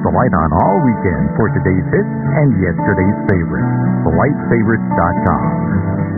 the light on all weekend for today's hits and yesterday's favorites. TheLightFavorites.com.